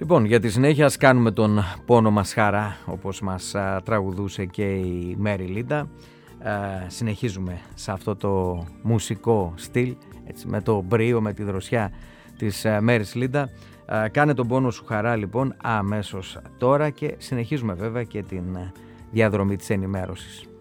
Λοιπόν, για τη συνέχεια ας κάνουμε τον πόνο μας χαρά, όπως μας τραγουδούσε και η Μέρι Λίντα. Συνεχίζουμε σε αυτό το μουσικό στυλ, έτσι, με το μπρίο, με τη δροσιά της Μέρι Λίντα. Κάνε τον πόνο σου χαρά λοιπόν αμέσως τώρα και συνεχίζουμε βέβαια και την διαδρομή της ενημέρωσης.